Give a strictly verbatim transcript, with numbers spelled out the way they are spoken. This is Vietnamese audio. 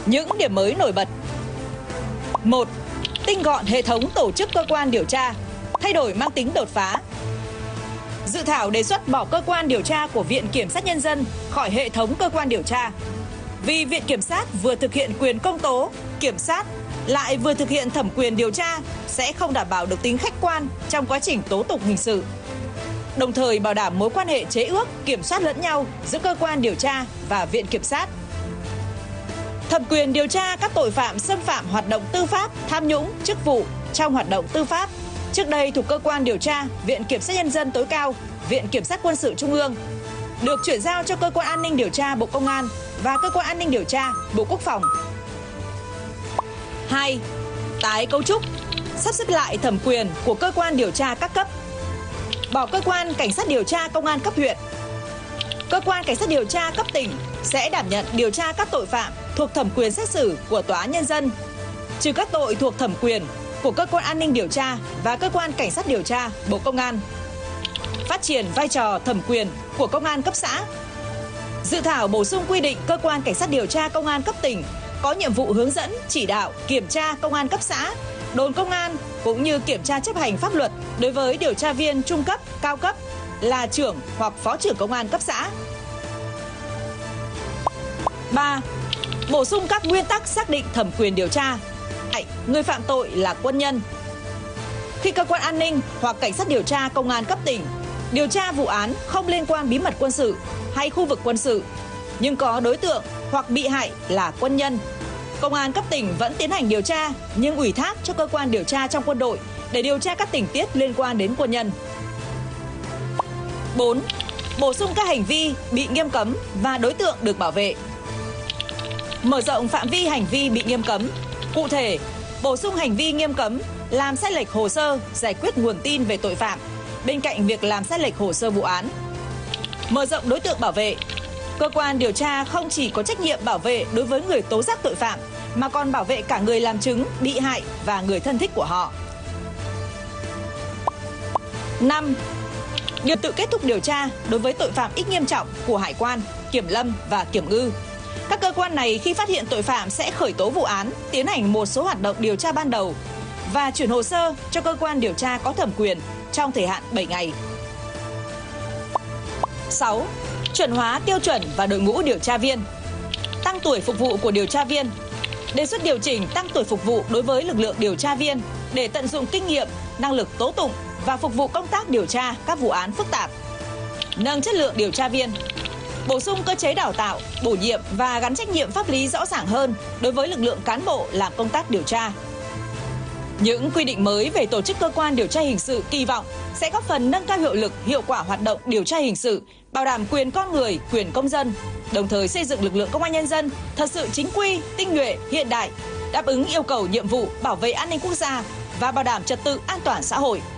Những điểm mới nổi bật. một. Tinh gọn hệ thống tổ chức cơ quan điều tra, thay đổi mang tính đột phá. Dự thảo đề xuất bỏ cơ quan điều tra của Viện Kiểm sát Nhân dân khỏi hệ thống cơ quan điều tra. Vì Viện Kiểm sát vừa thực hiện quyền công tố, kiểm sát, lại vừa thực hiện thẩm quyền điều tra sẽ không đảm bảo được tính khách quan trong quá trình tố tụng hình sự. Đồng thời bảo đảm mối quan hệ chế ước, kiểm soát lẫn nhau giữa cơ quan điều tra và Viện Kiểm sát. Thẩm quyền điều tra các tội phạm xâm phạm hoạt động tư pháp, tham nhũng, chức vụ trong hoạt động tư pháp, trước đây thuộc cơ quan điều tra Viện Kiểm sát Nhân dân tối cao, Viện Kiểm sát Quân sự Trung ương, được chuyển giao cho cơ quan an ninh điều tra Bộ Công an và cơ quan an ninh điều tra Bộ Quốc phòng. hai. Tái cấu trúc, sắp xếp lại thẩm quyền của cơ quan điều tra các cấp. Bỏ cơ quan cảnh sát điều tra công an cấp huyện. Cơ quan cảnh sát điều tra cấp tỉnh sẽ đảm nhận điều tra các tội phạm thuộc thẩm quyền xét xử của Tòa án Nhân dân, trừ các tội thuộc thẩm quyền của cơ quan an ninh điều tra và cơ quan cảnh sát điều tra Bộ Công an. Phát triển vai trò thẩm quyền của công an cấp xã. Dự thảo bổ sung quy định cơ quan cảnh sát điều tra công an cấp tỉnh có nhiệm vụ hướng dẫn, chỉ đạo, kiểm tra công an cấp xã, đồn công an cũng như kiểm tra chấp hành pháp luật đối với điều tra viên trung cấp, cao cấp là trưởng hoặc phó trưởng công an cấp xã. ba. Bổ sung các nguyên tắc xác định thẩm quyền điều tra. Người phạm tội là quân nhân. Khi cơ quan an ninh hoặc cảnh sát điều tra công an cấp tỉnh điều tra vụ án không liên quan bí mật quân sự hay khu vực quân sự, nhưng có đối tượng hoặc bị hại là quân nhân, công an cấp tỉnh vẫn tiến hành điều tra nhưng ủy thác cho cơ quan điều tra trong quân đội để điều tra các tình tiết liên quan đến quân nhân. bốn. Bổ sung các hành vi bị nghiêm cấm và đối tượng được bảo vệ. Mở rộng phạm vi hành vi bị nghiêm cấm. Cụ thể, bổ sung hành vi nghiêm cấm làm sai lệch hồ sơ, giải quyết nguồn tin về tội phạm bên cạnh việc làm sai lệch hồ sơ vụ án. Mở rộng đối tượng bảo vệ. Cơ quan điều tra không chỉ có trách nhiệm bảo vệ đối với người tố giác tội phạm mà còn bảo vệ cả người làm chứng, bị hại và người thân thích của họ. năm. Điều tự kết thúc điều tra đối với tội phạm ít nghiêm trọng của Hải quan, Kiểm lâm và Kiểm ngư. Các cơ quan này khi phát hiện tội phạm sẽ khởi tố vụ án, tiến hành một số hoạt động điều tra ban đầu và chuyển hồ sơ cho cơ quan điều tra có thẩm quyền trong thời hạn bảy ngày. sáu. Chuẩn hóa tiêu chuẩn và đội ngũ điều tra viên. Tăng tuổi phục vụ của điều tra viên. Đề xuất điều chỉnh tăng tuổi phục vụ đối với lực lượng điều tra viên để tận dụng kinh nghiệm, năng lực tố tụng và phục vụ công tác điều tra các vụ án phức tạp. Nâng chất lượng điều tra viên. Bổ sung cơ chế đào tạo, bổ nhiệm và gắn trách nhiệm pháp lý rõ ràng hơn đối với lực lượng cán bộ làm công tác điều tra. Những quy định mới về tổ chức cơ quan điều tra hình sự kỳ vọng sẽ góp phần nâng cao hiệu lực, hiệu quả hoạt động điều tra hình sự, bảo đảm quyền con người, quyền công dân, đồng thời xây dựng lực lượng công an nhân dân thật sự chính quy, tinh nhuệ, hiện đại, đáp ứng yêu cầu nhiệm vụ bảo vệ an ninh quốc gia và bảo đảm trật tự an toàn xã hội.